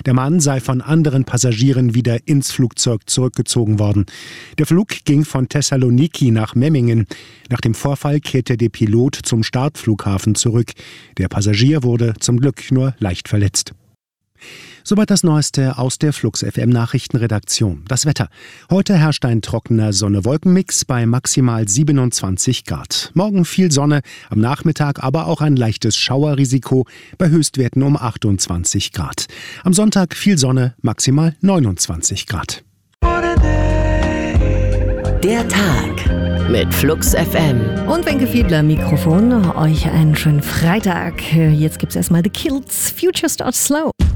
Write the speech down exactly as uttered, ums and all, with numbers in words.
Der Mann sei von anderen Passagieren wieder ins Flugzeug zurückgezogen worden. Der Flug ging von Thessaloniki nach Memmingen. Nach dem Vorfall kehrte der Pilot zum Startflughafen zurück. Der Passagier wurde zum Glück nur leicht verletzt. Soweit das Neueste aus der Flux F M Nachrichtenredaktion. Das Wetter. Heute herrscht ein trockener Sonne-Wolken-Mix bei maximal siebenundzwanzig Grad. Morgen viel Sonne, am Nachmittag aber auch ein leichtes Schauerrisiko bei Höchstwerten um achtundzwanzig Grad. Am Sonntag viel Sonne, maximal neunundzwanzig Grad. Der Tag mit Flux F M. Und Wenke Fiedler Mikrofon. Euch einen schönen Freitag. Jetzt gibt's erstmal The Kills. Future Starts Slow.